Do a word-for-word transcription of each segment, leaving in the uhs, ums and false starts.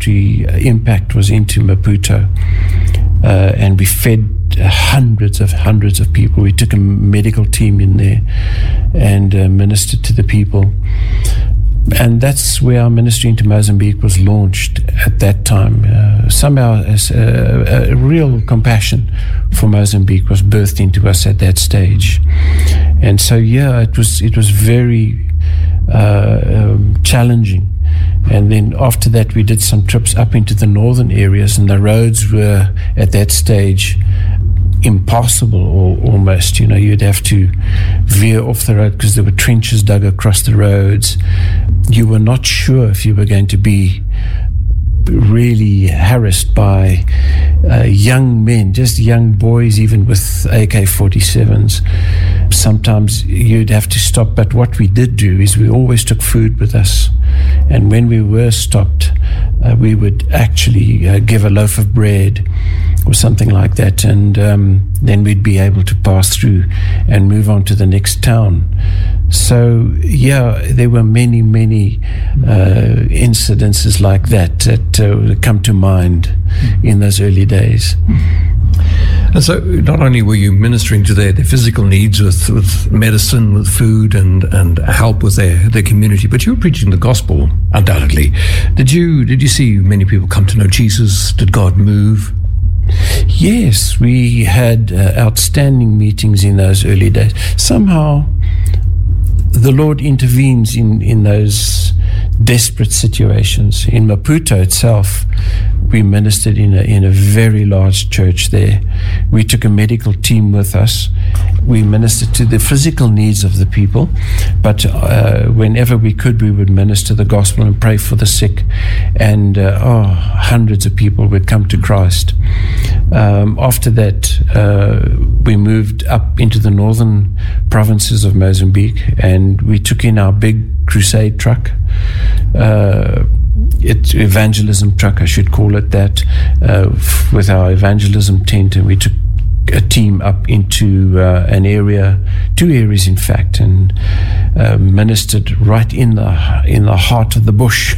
ministry impact was into Maputo, uh, and we fed hundreds of hundreds of people. We took a medical team in there and uh, ministered to the people. And that's where our ministry into Mozambique was launched at that time. Uh, somehow a, a real compassion for Mozambique was birthed into us at that stage. And so, yeah, it was it was very uh, um, challenging. And then after that, we did some trips up into the northern areas, and the roads were at that stage impossible, or almost. You know, you'd have to veer off the road because there were trenches dug across the roads. You were not sure if you were going to be really harassed by uh, young men, just young boys, even with A K forty-sevens. Sometimes you'd have to stop, but what we did do is we always took food with us, and when we were stopped, uh, we would actually uh, give a loaf of bread or something like that, and um, then we'd be able to pass through and move on to the next town. So, yeah, there were many, many uh, incidences like that that uh, come to mind in those early days. And so not only were you ministering to their, their physical needs with, with medicine, with food and, and help with their, their community, but you were preaching the gospel, undoubtedly. Did you, did you see many people come to know Jesus? Did God move? Yes, we had uh, outstanding meetings in those early days. Somehow the Lord intervenes in, in those desperate situations. In Maputo itself, we ministered in a, in a very large church there. We took a medical team with us. We ministered to the physical needs of the people, but uh, whenever we could, we would minister the gospel and pray for the sick. And uh, oh, hundreds of people would come to Christ. Um, after that, uh, we moved up into the northern provinces of Mozambique, and we took in our big crusade truck, uh, it, evangelism truck, I should call it that, uh, f- with our evangelism tent, and we took a team up into uh, an area, two areas in fact, and uh, ministered right in the in the heart of the bush.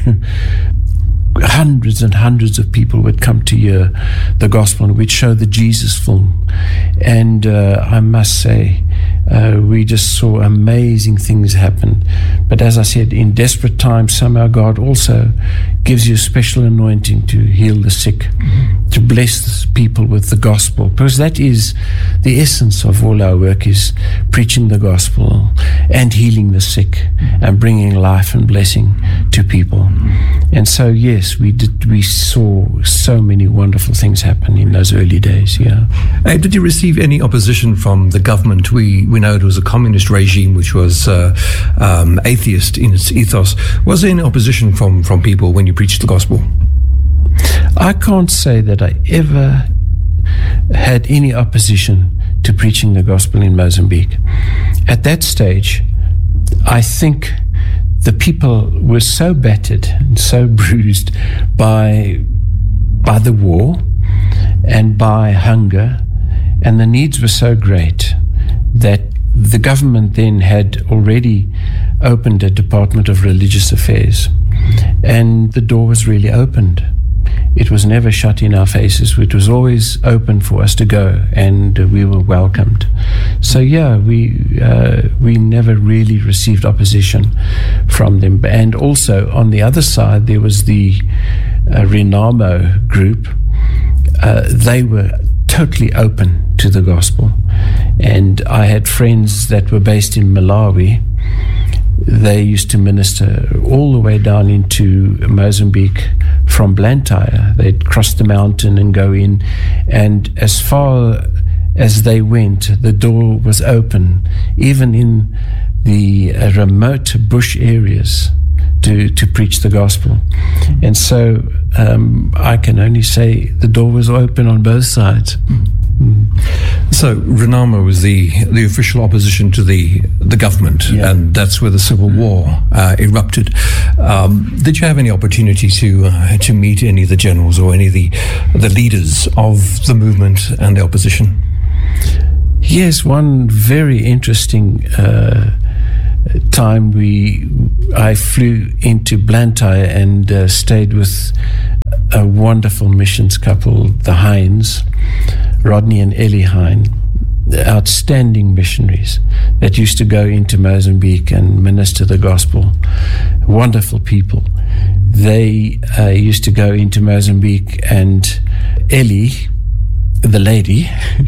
Hundreds and hundreds of people would come to hear the gospel, and we'd show the Jesus film. And uh, I must say, uh, we just saw amazing things happen. But as I said, in desperate times, somehow God also gives you a special anointing to heal the sick, mm-hmm. to bless people with the gospel, because that is the essence of all our work, is preaching the gospel and healing the sick, mm-hmm. and bringing life and blessing to people. Mm-hmm. And so, yes, we did. We saw so many wonderful things happen in those early days. Yeah. Uh, did you receive any opposition from the government? We we know it was a communist regime which was uh, um, atheist in its ethos. Was there any opposition from from people when you preached the gospel? I can't say that I ever had any opposition to preaching the gospel in Mozambique. At that stage, I think the people were so battered and so bruised by by the war and by hunger, and the needs were so great that the government then had already opened a Department of Religious Affairs, and the door was really opened. It was never shut in our faces. It was always open for us to go, and uh, we were welcomed. So yeah, we uh, we never really received opposition from them. And also on the other side, there was the uh, Renamo group. Uh, they were totally open to the gospel. And I had friends that were based in Malawi. They used to minister all the way down into Mozambique from Blantyre. They'd cross the mountain and go in, and as far as they went, the door was open, even in the uh, remote bush areas, to, to preach the gospel. And so um, I can only say the door was open on both sides. Mm. So Renamo was the the official opposition to the the government, yeah. And that's where the civil war uh, erupted. Um, did you have any opportunity to uh, to meet any of the generals or any of the the leaders of the movement and the opposition? Yes, one very interesting uh, time, we I flew into Blantyre and uh, stayed with a wonderful missions couple, the Hines, Rodney and Ellie Hine, outstanding missionaries that used to go into Mozambique and minister the gospel. Wonderful people. They uh, used to go into Mozambique, and Ellie, the lady,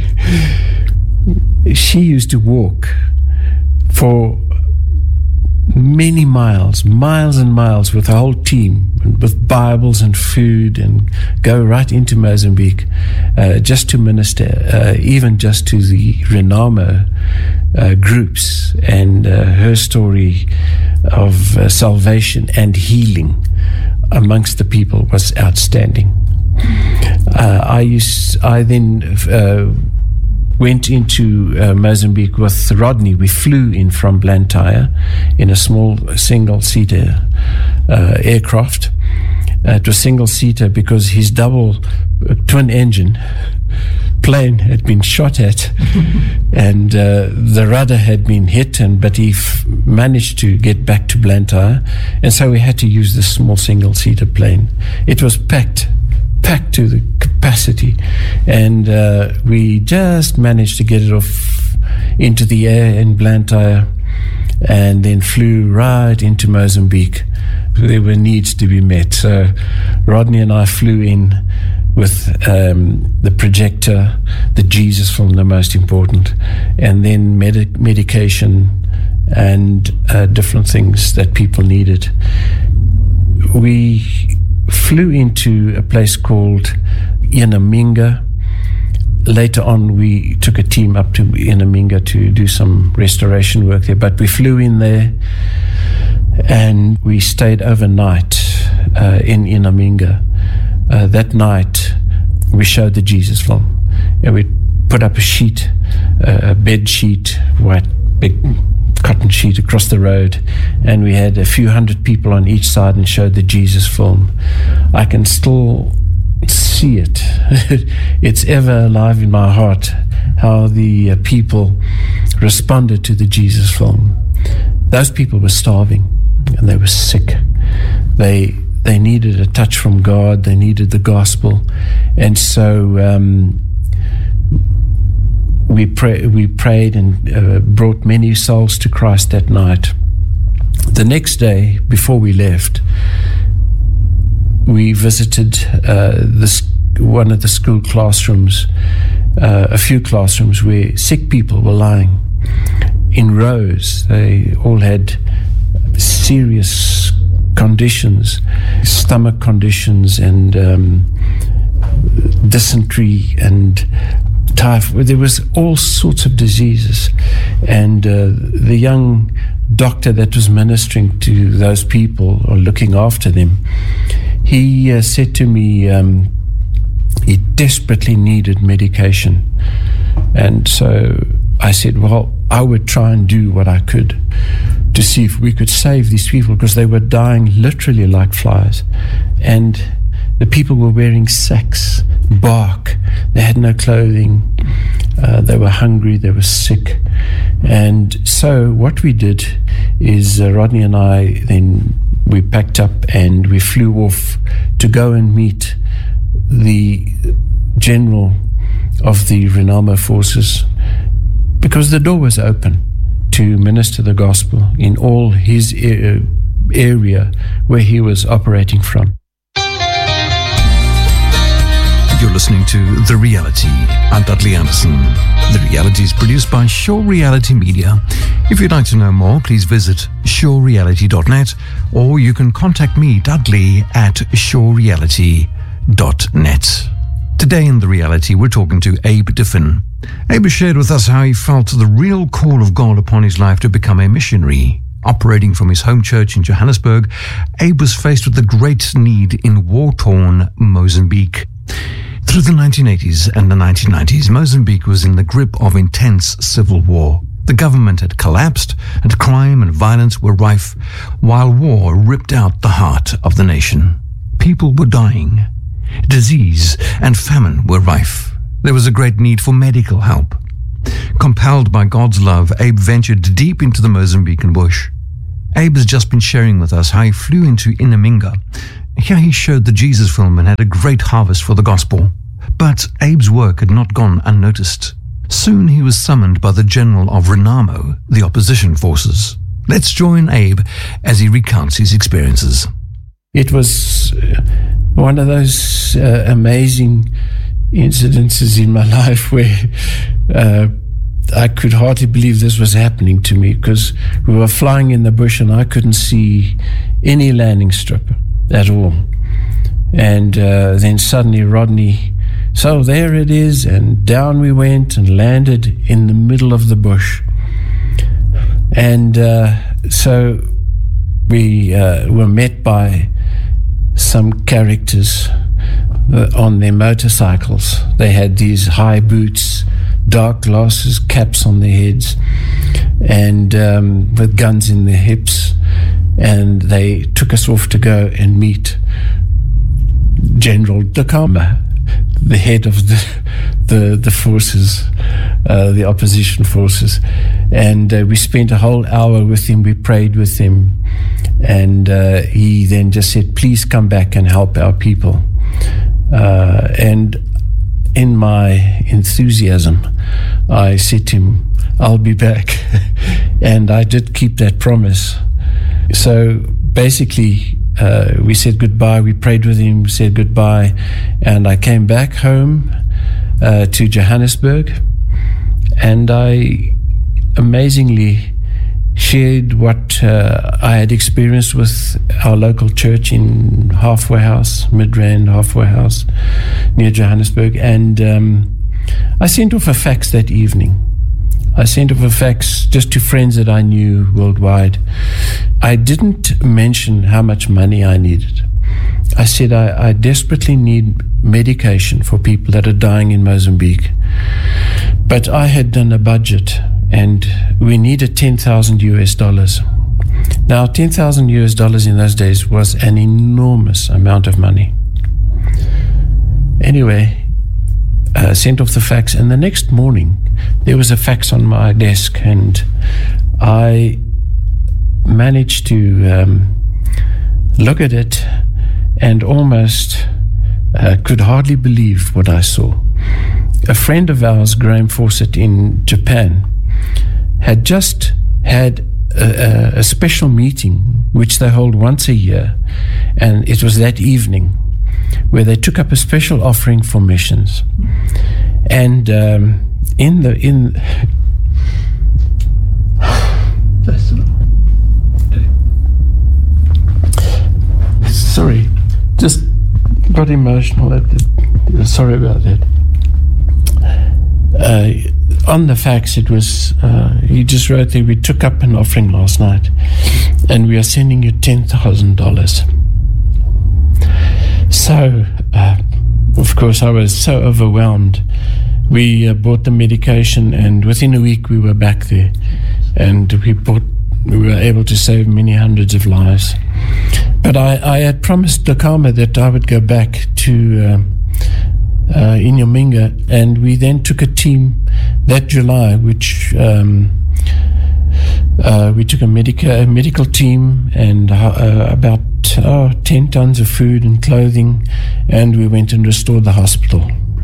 she used to walk for many miles, miles and miles with a whole team, with Bibles and food, and go right into Mozambique uh, just to minister, uh, even just to the Renamo uh, groups. And uh, her story of uh, salvation and healing amongst the people was outstanding. Uh, I used, I then uh, went into uh, Mozambique with Rodney. We flew in from Blantyre in a small single-seater uh, aircraft. Uh, it was single-seater because his double uh, twin-engine plane had been shot at, and uh, the rudder had been hit, and but he f- managed to get back to Blantyre, and so we had to use this small single-seater plane. It was packed packed to the capacity, and uh, we just managed to get it off into the air in Blantyre, and then flew right into Mozambique. There were needs to be met, so Rodney and I flew in with um, the projector, the Jesus film, the most important, and then med- medication and uh, different things that people needed. We flew into a place called Inaminga. Later on, we took a team up to Inaminga to do some restoration work there, but we flew in there and we stayed overnight uh, in Inaminga. Uh, that night, we showed the Jesus film, and we put up a sheet, uh, a bed sheet, white, big cotton sheet across the road, and we had a few hundred people on each side and showed the Jesus film. I can still see it. It's ever alive in my heart, how the uh, people responded to the Jesus film. Those people were starving and they were sick. They they needed a touch from God. They needed the gospel, and so um, we pray, we prayed and uh, brought many souls to Christ that night. The next day, before we left, we visited uh, this one of the school classrooms, uh, a few classrooms where sick people were lying in rows. They all had serious conditions, stomach conditions, and um, dysentery and typhoid. There was all sorts of diseases, and uh, the young doctor that was ministering to those people or looking after them, he uh, said to me um, he desperately needed medication. And so I said, well, I would try and do what I could to see if we could save these people, because they were dying literally like flies. And the people were wearing sacks, bark. They had no clothing. Uh, they were hungry. They were sick. And so what we did is uh, Rodney and I, then we packed up and we flew off to go and meet the general of the Renamo forces, because the door was open to minister the gospel in all his uh, area where he was operating from. You're listening to The Reality. I'm Dudley Anderson. The Reality is produced by Sure Reality Media. If you'd like to know more, please visit sure reality dot net, or you can contact me, Dudley, at sure reality dot net. Today in The Reality, we're talking to Abe Diffin. Abe has shared with us how he felt the real call of God upon his life to become a missionary. Operating from his home church in Johannesburg, Abe was faced with the great need in war-torn Mozambique. Through the nineteen eighties and the nineteen nineties, Mozambique was in the grip of intense civil war. The government had collapsed, and crime and violence were rife, while war ripped out the heart of the nation. People were dying. Disease and famine were rife. There was a great need for medical help. Compelled by God's love, Abe ventured deep into the Mozambican bush. Abe has just been sharing with us how he flew into Inaminga. Here he showed the Jesus film and had a great harvest for the gospel. But Abe's work had not gone unnoticed. Soon he was summoned by the general of Renamo, the opposition forces. Let's join Abe as he recounts his experiences. It was one of those uh, amazing incidences in my life where uh, I could hardly believe this was happening to me, because we were flying in the bush and I couldn't see any landing strip at all. And uh, then suddenly Rodney, so there it is, and down we went and landed in the middle of the bush. And uh, so we uh, were met by some characters uh, on their motorcycles. They had these high boots, dark glasses, caps on their heads, and um, with guns in their hips. And they took us off to go and meet General Dhlakama, the head of the the, the forces, uh, the opposition forces. And uh, we spent a whole hour with him. We prayed with him. And uh, he then just said, please come back and help our people. Uh, and in my enthusiasm, I said to him, I'll be back. And I did keep that promise. So basically, uh, we said goodbye. We prayed with him, said goodbye. And I came back home uh, to Johannesburg. And I amazingly shared what uh, I had experienced with our local church in Halfway House, Midrand Halfway House, near Johannesburg. And um, I sent off a fax that evening. I sent off a fax just to friends that I knew worldwide. I didn't mention how much money I needed. I said I, I desperately need medication for people that are dying in Mozambique. But I had done a budget, and we needed ten thousand U S dollars. Now, ten thousand U S dollars in those days was an enormous amount of money. Anyway, uh, sent off the fax, and the next morning there was a fax on my desk, and I managed to um, look at it and almost uh, could hardly believe what I saw. A friend of ours, Graham Fawcett in Japan, had just had a, a, a special meeting which they hold once a year, and it was that evening where they took up a special offering for missions. And um, in the in sorry, just got emotional at the, sorry about that. Uh, on the fax, it was, uh, he just wrote there, we took up an offering last night and we are sending you ten thousand dollars. So, uh, of course, I was so overwhelmed. We uh, bought the medication, and within a week we were back there, and we bought, we were able to save many hundreds of lives. But I, I had promised Dhlakama that I would go back to um, Uh, in Yominga, and we then took a team that July, which um, uh, we took a, medica, a medical team and uh, about oh, ten tons of food and clothing, and we went and restored the hospital,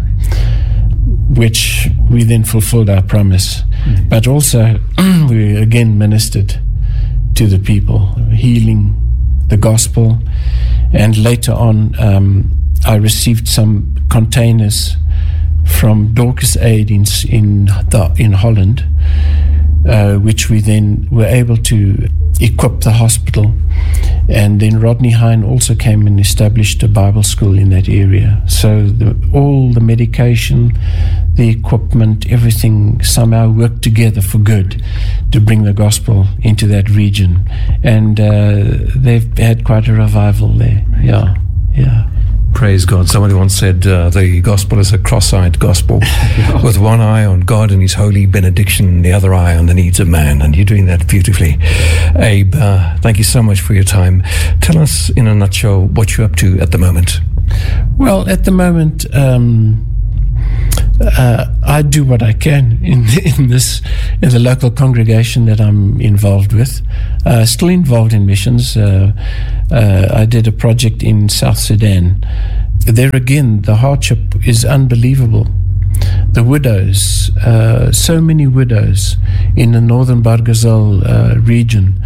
which we then fulfilled our promise. Mm-hmm. But also we again ministered to the people, healing the gospel, and later on um, I received some containers from Dorcas Aid in in, the, in Holland, uh, which we then were able to equip the hospital. And then Rodney Hine also came and established a Bible school in that area. So the, all the medication, the equipment, everything somehow worked together for good to bring the gospel into that region. And uh, they've had quite a revival there. Yeah, yeah. Praise God. Somebody once said uh, the gospel is a cross-eyed gospel with one eye on God and his holy benediction, the other eye on the needs of man. And you're doing that beautifully. Abe, uh, thank you so much for your time. Tell us in a nutshell what you're up to at the moment. Well, at the moment, um, uh, I do what I can in, in this, in the local congregation that I'm involved with. Uh, still involved in missions. Uh, uh, I did a project in South Sudan. There again, the hardship is unbelievable. The widows, uh, so many widows in the northern Barghazal uh, region.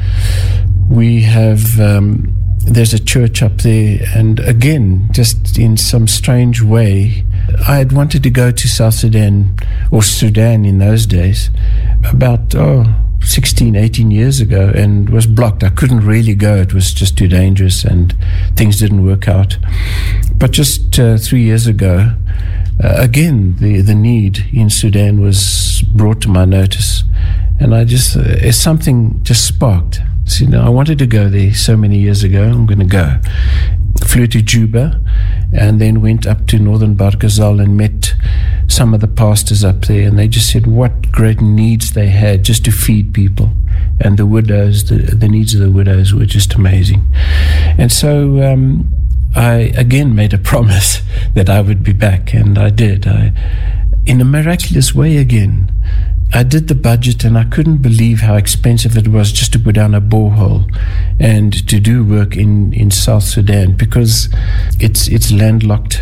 We have, um, there's a church up there, and again, just in some strange way, I had wanted to go to South Sudan, or Sudan in those days, about, oh, sixteen, eighteen years ago, and was blocked. I couldn't really go. It was just too dangerous, and things didn't work out. But just uh, three years ago, uh, again, the, the need in Sudan was brought to my notice, and I just, uh, something just sparked. So, you know, I wanted to go there so many years ago. I'm going to go. Flew to Juba, and then went up to northern Barghazal and met some of the pastors up there, and they just said what great needs they had just to feed people, and the widows, the, the needs of the widows were just amazing. And so um, I again made a promise that I would be back, and I did. I, in a miraculous way again, I did the budget, and I couldn't believe how expensive it was just to put down a borehole and to do work in, in South Sudan, because it's it's landlocked.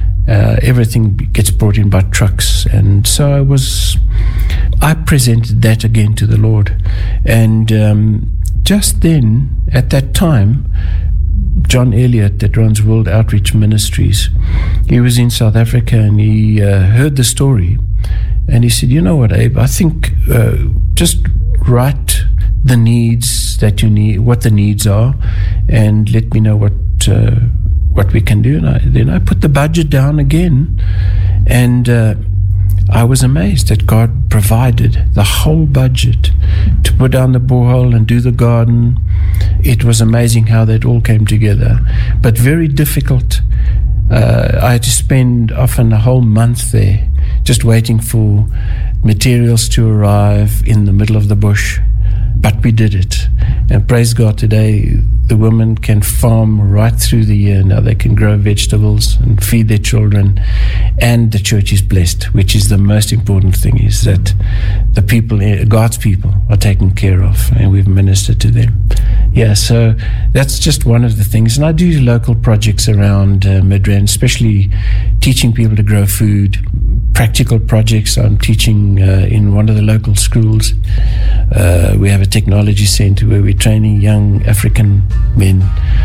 Uh, everything gets brought in by trucks. And so I was, I presented that again to the Lord. And um, just then, at that time, John Elliott, that runs World Outreach Ministries, he was in South Africa, and he uh, heard the story. And he said, you know what, Abe, I think uh, just write the needs that you need, what the needs are, and let me know what uh, what we can do. And I, then I put the budget down again, and uh, I was amazed that God provided the whole budget to put down the borehole and do the garden. It was amazing how that all came together, but very difficult. Uh, I had to spend often a whole month there, just waiting for materials to arrive in the middle of the bush. But we did it. And praise God, today the women can farm right through the year. Now they can grow vegetables and feed their children. And the church is blessed, which is the most important thing, is that the people, God's people, are taken care of, and we've ministered to them. Yeah, so that's just one of the things. And I do local projects around uh, Midrand, especially teaching people to grow food, practical projects. I'm teaching uh, in one of the local schools. Uh, we have a technology center where we're training young African men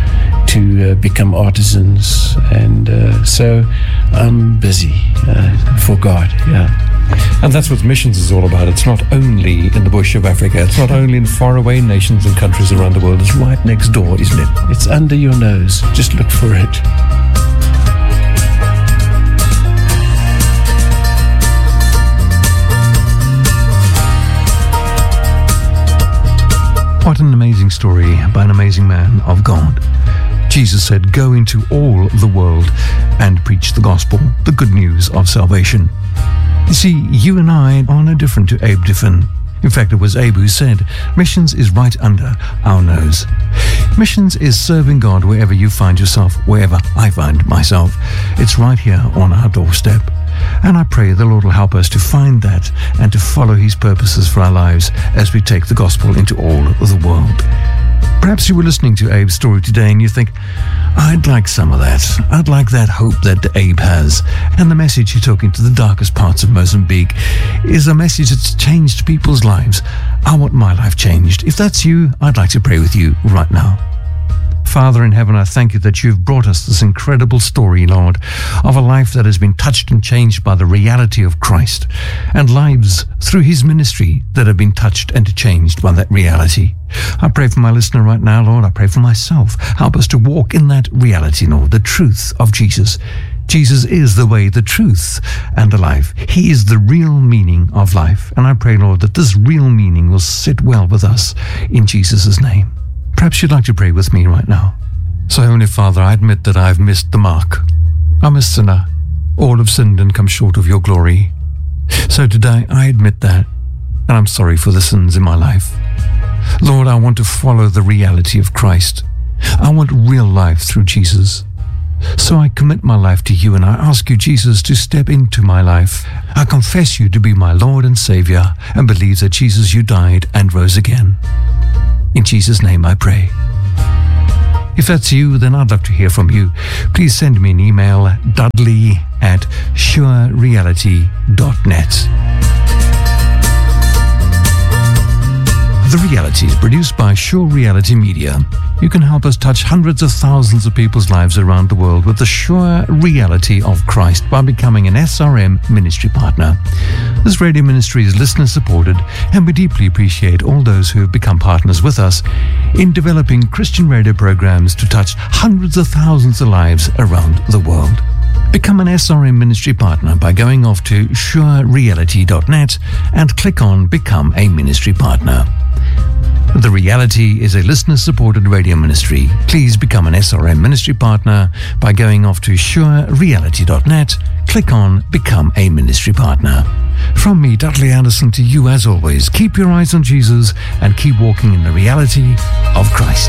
to uh, become artisans. And uh, so I'm busy uh, for God, yeah. And that's what missions is all about. It's not only in the bush of Africa. It's not only in faraway nations and countries around the world. It's right next door, isn't it? It's under your nose. Just look for it. What an amazing story by an amazing man of God. Jesus said, go into all the world and preach the gospel, the good news of salvation. You see, you and I are no different to Abe Diffin. In fact, it was Abe who said, missions is right under our nose. Missions is serving God wherever you find yourself, wherever I find myself. It's right here on our doorstep. And I pray the Lord will help us to find that and to follow his purposes for our lives as we take the gospel into all of the world. Perhaps you were listening to Abe's story today and you think, I'd like some of that. I'd like that hope that Abe has. And the message he took into the darkest parts of Mozambique is a message that's changed people's lives. I want my life changed. If that's you, I'd like to pray with you right now. Father in heaven, I thank you that you've brought us this incredible story, Lord, of a life that has been touched and changed by the reality of Christ, and lives through his ministry that have been touched and changed by that reality. I pray for my listener right now, Lord. I pray for myself. Help us to walk in that reality, Lord, the truth of Jesus. Jesus is the way, the truth, and the life. He is the real meaning of life. And I pray, Lord, that this real meaning will sit well with us in Jesus' name. Perhaps you'd like to pray with me right now. So, Heavenly Father, I admit that I've missed the mark. I'm a sinner. All have sinned and come short of your glory. So today, I admit that, and I'm sorry for the sins in my life. Lord, I want to follow the reality of Christ. I want real life through Jesus. So I commit my life to you and I ask you, Jesus, to step into my life. I confess you to be my Lord and Savior and believe that, Jesus, you died and rose again. In Jesus' name I pray. If that's you, then I'd love to hear from you. Please send me an email, dudley at sure reality dot net. The Reality is produced by Sure Reality Media. You can help us touch hundreds of thousands of people's lives around the world with the sure reality of Christ by becoming an S R M ministry partner. This radio ministry is listener supported, and we deeply appreciate all those who have become partners with us in developing Christian radio programs to touch hundreds of thousands of lives around the world. Become an S R M ministry partner by going off to sure reality dot net and click on Become a Ministry Partner. The Reality is a listener-supported radio ministry. Please become an S R M ministry partner by going off to sure reality dot net, click on Become a Ministry Partner. From me, Dudley Anderson, to you as always, keep your eyes on Jesus and keep walking in the reality of Christ.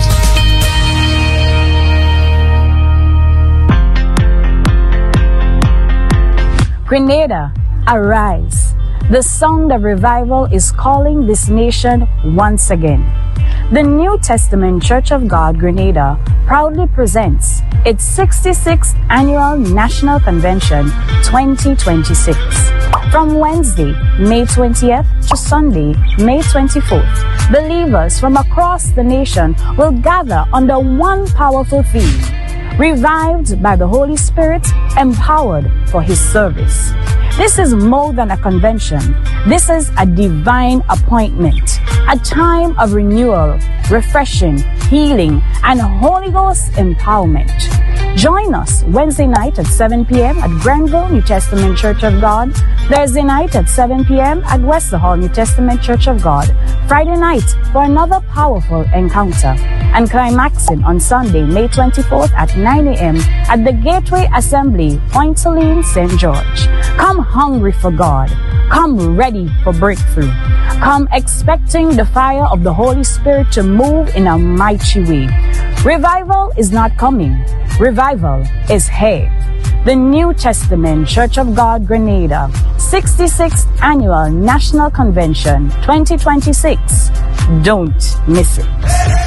Grenada, arise. The sound of revival is calling this nation once again. The New Testament Church of God, Grenada, proudly presents its sixty-sixth Annual National Convention twenty twenty-six. From Wednesday, May twentieth to Sunday, May twenty-fourth, believers from across the nation will gather under one powerful theme: revived by the Holy Spirit, empowered for His service. This is more than a convention. This is a divine appointment, a time of renewal, refreshing, healing, and Holy Ghost empowerment. Join us Wednesday night at seven p.m. at Granville New Testament Church of God, Thursday night at seven p.m. at Westerhall New Testament Church of God, Friday night for another powerful encounter, and climaxing on Sunday, May twenty-fourth at nine a.m. at the Gateway Assembly, Point Saline, Saint George. Come hungry for God. Come ready for breakthrough. Come expecting the fire of the Holy Spirit to move in a mighty way. Revival is not coming. Revival is here. The New Testament Church of God, Grenada, sixty-sixth Annual National Convention twenty twenty-six. Don't miss it.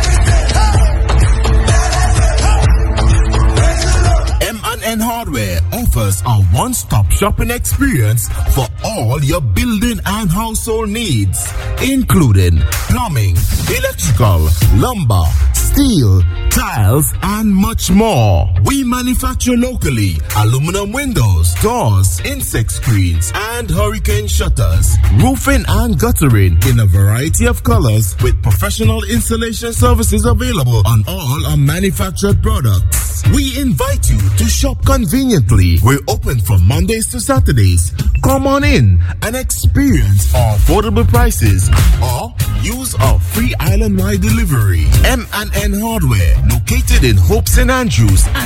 M and N Hardware offers a one-stop shopping experience for all your building and household needs, including plumbing, electrical, lumber, steel, tiles, and much more. We manufacture locally aluminum windows, doors, insect screens, and hurricane shutters, roofing and guttering in a variety of colors with professional installation services available on all our manufactured products. We invite you to shop conveniently. We're open from Mondays to Saturdays. Come on in and experience our affordable prices or use our free island-wide delivery. M and N Hardware, located in Hope Saint Andrews and